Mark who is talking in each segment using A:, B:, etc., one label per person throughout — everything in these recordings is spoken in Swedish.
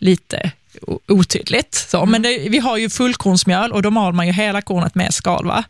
A: lite otydligt. Så, men vi har ju fullkornsmjöl och då mal man ju hela kornet med skal, va?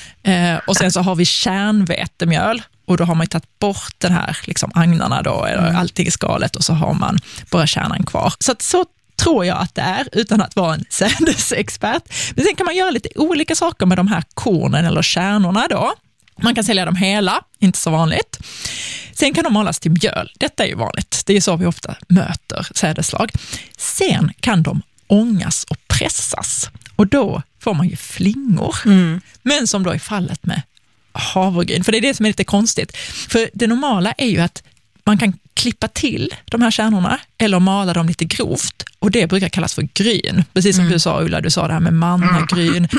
A: Och sen så har vi kärnvetemjöl och då har man ju tagit bort den här liksom agnarna då, eller allting i skalet, och så har man bara kärnan kvar. Så tror jag att det är, utan att vara en sädesexpert. Men sen kan man göra lite olika saker med de här kornen eller kärnorna då. Man kan sälja dem hela, inte så vanligt. Sen kan de malas till mjöl. Detta är ju vanligt. Det är så vi ofta möter sädeslag. Sen kan de ångas och pressas. Och då får man ju flingor. Men som då är fallet med havregryn. För det är det som är lite konstigt. För det normala är ju att man kan klippa till de här kärnorna eller mala dem lite grovt. Och det brukar kallas för gryn. Precis som du sa, Ulla, du sa det här med mannagryn.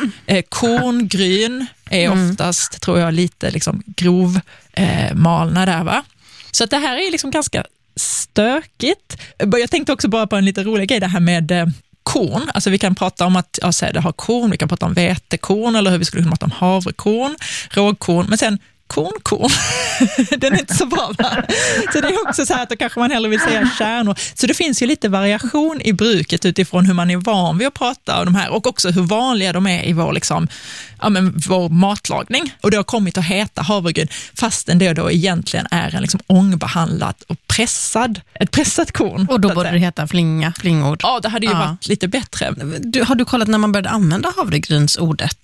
A: Korngryn är oftast, tror jag, lite liksom grov malna där, va? Så att det här är liksom ganska stökigt. Jag tänkte också bara på en lite rolig grej, det här med korn. Alltså vi kan prata om att det har korn, vi kan prata om vetekorn eller hur vi skulle kunna prata om havrekorn, rågkorn, men sen korn. Den är inte så bra, va? Så det är också så här att då kanske man hellre vill säga kärnor. Så det finns ju lite variation i bruket utifrån hur man är van vid att prata om de här och också hur vanliga de är i vår, liksom, vår matlagning. Och det har kommit att heta havregryn fastän det då egentligen är en liksom ångbehandlad och ett pressat korn.
B: Och då borde det heta flingord.
A: Ja, det hade ju varit lite bättre.
B: Har du kollat när man började använda havregrynsordet?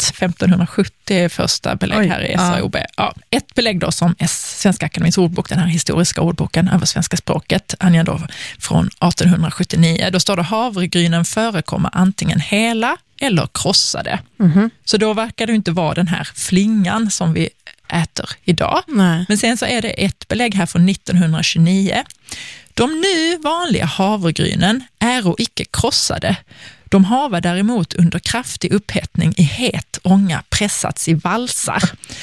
A: 1570 är första belägg här i SAOB. Ja, ett belägg då som är Svenska Akademins ordbok, den här historiska ordboken över svenska språket, anger då från 1879. Då står det: havregrynen förekommer antingen hela eller krossade. Så då verkar det inte vara den här flingan som vi äter idag. Nej. Men sen så är det ett belägg här från 1929. De nu vanliga havregrynen är och icke krossade. De har däremot under kraftig upphettning i het ånga pressats i valsar.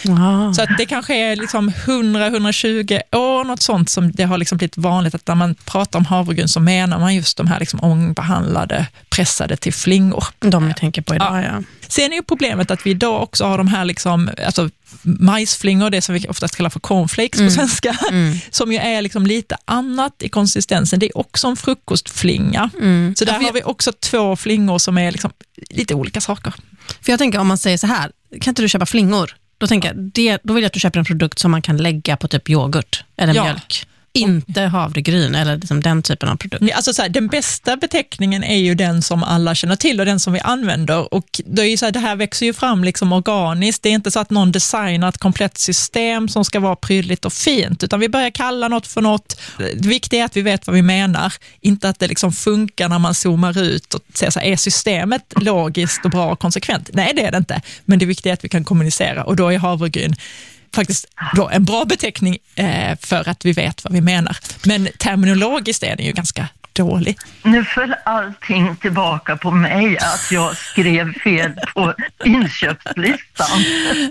A: Så att det kanske är liksom 100-120 år, något sånt, som det har liksom blivit vanligt att när man pratar om havregryn så menar man just de här liksom ångbehandlade, pressade till flingor.
B: De jag tänker på idag, ja.
A: Sen är ju problemet att vi idag också har de här liksom, alltså majsflingor, det som vi oftast kallar för cornflakes på svenska, som ju är liksom lite annat i konsistensen. Det är också en frukostflinga. Så där har vi också två flingor som är liksom lite olika saker.
B: För jag tänker, om man säger så här, kan inte du köpa flingor? Då tänker jag, då vill jag att du köper en produkt som man kan lägga på typ yoghurt eller mjölk. Inte havregryn eller liksom den typen av produkt.
A: Alltså så här, den bästa beteckningen är ju den som alla känner till och den som vi använder, och det är ju så här, det här växer ju fram liksom organiskt. Det är inte så att någon designar ett komplett system som ska vara prydligt och fint, utan vi börjar kalla något för något. Det viktiga är att vi vet vad vi menar, inte att det liksom funkar när man zoomar ut och säger så här, är systemet logiskt och bra och konsekvent? Nej, det är det inte, men det viktiga är att vi kan kommunicera, och då är havregryn faktiskt då en bra beteckning för att vi vet vad vi menar. Men terminologiskt är den ju ganska dålig.
C: Nu föll allting tillbaka på mig, att jag skrev fel på inköpslistan.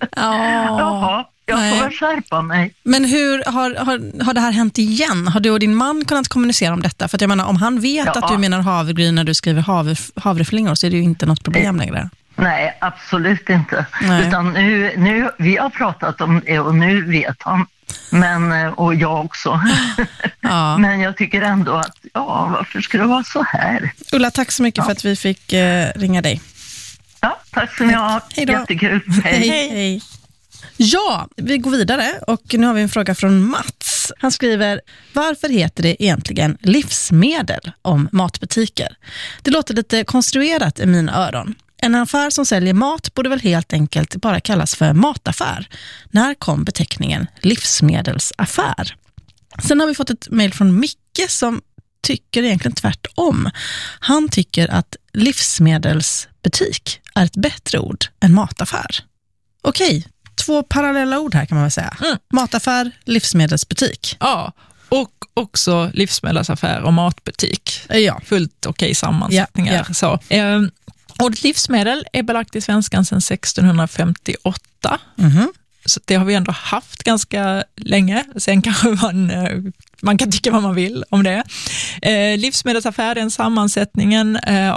C: Jaha, jag får väl skärpa mig.
B: Men hur har det här hänt igen? Har du och din man kunnat kommunicera om detta? För att jag menar, om han vet att du menar havregryn när du skriver havreflingor, så är det ju inte något problem längre.
C: Nej, absolut inte. Nej. Utan nu, vi har pratat om det och nu vet han. Och jag också. Ja. Men jag tycker ändå att, varför ska det vara så här?
B: Ulla, tack så mycket för att vi fick ringa dig.
C: Ja, tack så mycket.
B: Hej då.
C: Jättekul.
B: Hej. Ja, vi går vidare och nu har vi en fråga från Mats. Han skriver: varför heter det egentligen livsmedel om matbutiker? Det låter lite konstruerat i mina öron. En affär som säljer mat borde väl helt enkelt bara kallas för mataffär. När kom beteckningen livsmedelsaffär? Sen har vi fått ett mejl från Micke som tycker egentligen tvärtom. Han tycker att livsmedelsbutik är ett bättre ord än mataffär. Okej, 2 parallella ord här kan man väl säga. Mataffär, livsmedelsbutik.
A: Ja, och också livsmedelsaffär och matbutik.
B: Ja.
A: Fullt okej sammansättningar. Ja. Så. Ordet livsmedel är belagt i svenskan sedan 1658. Så det har vi ändå haft ganska länge. Sen kanske man kan tycka vad man vill om det. Livsmedelsaffär, den sammansättningen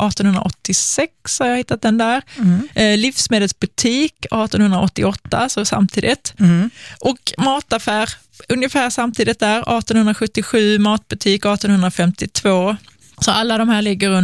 A: 1886 har jag hittat den där. Livsmedelsbutik 1888, så samtidigt. Och mataffär ungefär samtidigt där, 1877, matbutik 1852. Så alla de här ligger